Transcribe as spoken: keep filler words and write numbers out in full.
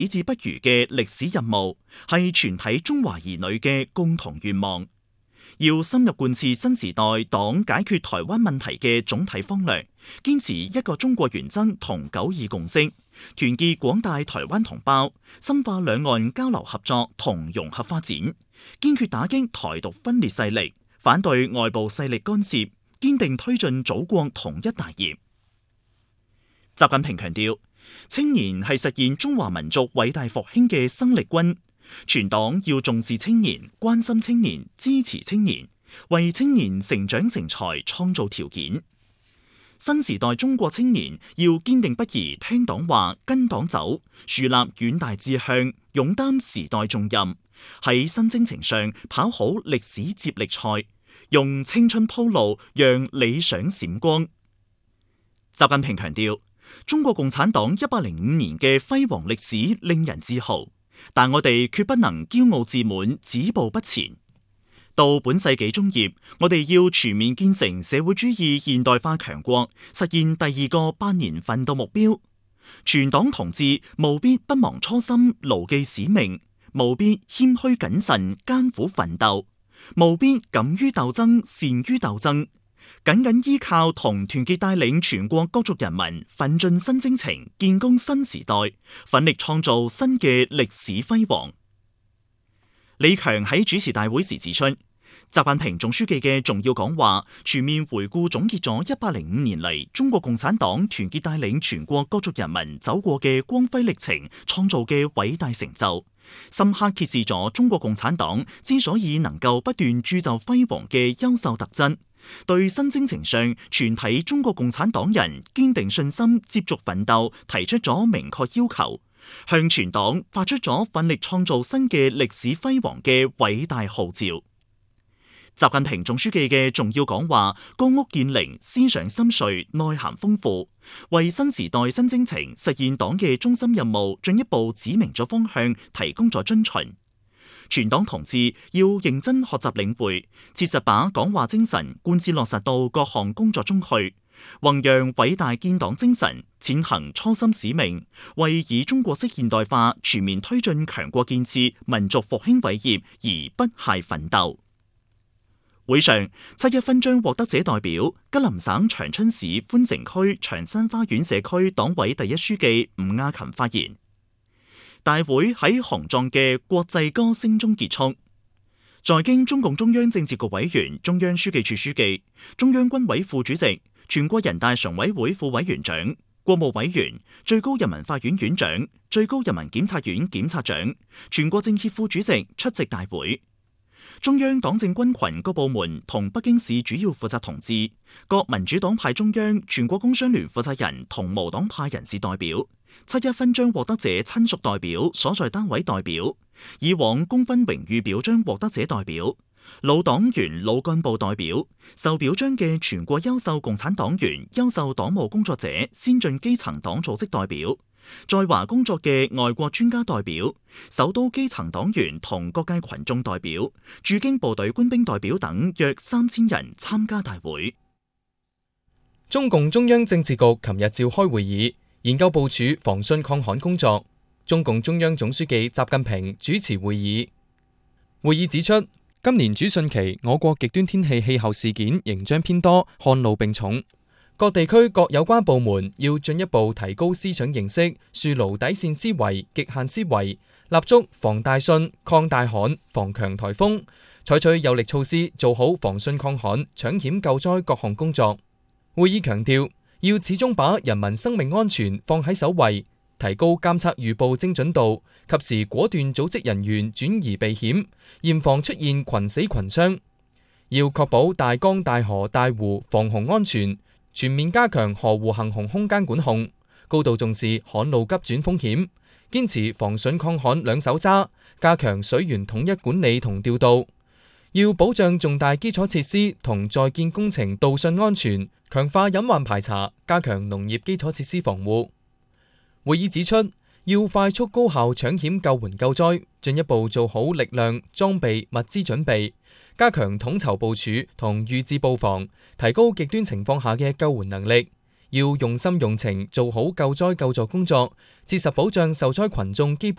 以至不渝嘅歷史任務，係全體中華兒女嘅共同願望。要深入貫徹新時代黨解決台灣問題嘅總體方略，堅持一個中國原則同九二共識，團結廣大台灣同胞，深化兩岸交流合作同融合發展，堅決打擊台獨分裂勢力，反對外部勢力干涉，堅定推進祖國統一大業。習近平強調，青年係實現中華民族偉大復興嘅生力軍。全黨要重視青年、關心青年、支持青年，為青年成長成才創造條件。新時代中國青年要堅定不移聽黨話、跟黨走，樹立遠大志向，勇擔時代重任，喺新征程上跑好歷史接力賽，用青春鋪路，讓理想閃光。習近平強調，中國共產黨一百零五年嘅輝煌歷史令人自豪。但我哋決不能驕傲自滿、止步不前。到本世紀中葉，我哋要全面建成社會主義現代化強國，實現第二個百年奮鬥目標。全黨同志務必不忘初心、牢記使命，務必謙虛謹慎、艱苦奮鬥，務必敢於鬥爭、善於鬥爭。緊緊依靠同團結帶領全國各族人民奮進新征程，建功新時代，奮力創造新嘅歷史輝煌。李強喺主持大會時指出，習近平總書記嘅重要講話全面回顧總結咗一百零五年嚟中國共產黨團結帶領全國各族人民走過嘅光輝歷程，創造嘅偉大成就，深刻揭示咗中國共產黨之所以能夠不斷鑄就輝煌嘅優秀特質。對新征程上全體中國共產黨人堅定信心、接續奮鬥提出咗明確要求，向全黨發出咗奮力創造新嘅歷史輝煌嘅偉大號召。習近平總書記嘅重要講話，歌屋建翎，思想深邃，內涵豐富，為新時代新征程實現黨嘅中心任務進一步指明咗方向，提供咗遵循。全黨同志要認真學習領會，切實把講話精神貫徹落實到各項工作中去，弘揚偉大建黨精神，踐行初心使命，為以中國式現代化全面推進強國建設、民族復興偉業而不懈奮鬥。會上，七一勳章獲得者代表吉林省長春市寬城區長山花園社區黨委第一書記吳亞琴發言。大會喺雄壯嘅國際歌聲中結束。在京中共中央政治局委員、中央書記處書記、中央軍委副主席、全國人大常委會副委員長、國務委員、最高人民法院院長、最高人民檢察院檢察長、全國政協副主席出席大會。中央黨政軍群各部門同北京市主要負責同志、各民主黨派中央、全國工商聯負責人同無黨派人士代表、七一勳章獲得者親屬代表、所在單位代表、以往功勳榮譽表彰獲得者代表、老黨員老幹部代表、受表彰嘅全國優秀共產黨員、優秀黨務工作者、先進基層黨組織代表、在華工作嘅外國專家代表、首都基層黨員同各界群眾代表、駐京部隊官兵代表等約三千人參加大會。 中共中央政治局琴日召開會議，研究部署防汛抗旱工作。中共中央總書記習近平主持會議。會議指出，今年主汛期，我國極端天氣氣候事件仍將偏多，旱澇並重。各地區各有關部門要進一步提高思想認識，樹牢底線思維、極限思維，立足防大汛、抗大旱、防強颱風，採取有力措施，做好防汛抗旱、搶險救災各項工作。會議強調，要始終把人民生命安全放喺首位，提高監測預報精準度，及時果斷組織人員轉移避險，嚴防出現群死群傷。要確保大江大河大湖防洪安全，全面加強河湖行洪空間管控，高度重視旱澇急轉風險，堅持防汛抗旱兩手揸，加強水源統一管理同調度。要保障重大基礎設施同在建工程導汛安全，強化隱患排查，加強農業基礎設施防護。會議指出，要快速高效搶險救援救災，進一步做好力量、裝備、物資準備，加強統籌部署同預置布防，提高極端情況下嘅救援能力。要用心用情做好救災救助工作，切實保障受災群眾基本